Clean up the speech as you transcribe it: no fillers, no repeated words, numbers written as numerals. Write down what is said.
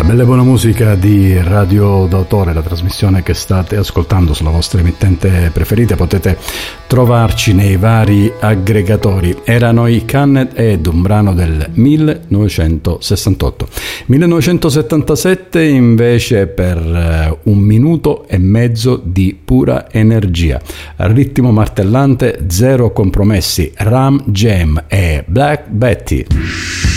La bella e buona musica di Radio D'autore, la trasmissione che state ascoltando sulla vostra emittente preferita, potete trovarci nei vari aggregatori. Erano i Cannet ed un brano del 1968. 1977 invece per 1 minuto e mezzo di pura energia, ritmo martellante, zero compromessi, Ram Jam e Black Betty.